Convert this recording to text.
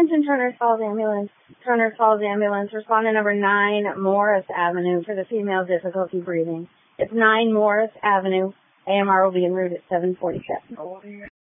Attention Turner Falls Ambulance. Turner Falls Ambulance. Respondent number 9 Morris Avenue for the female difficulty breathing. It's 9 Morris Avenue. AMR will be en route at 7:47.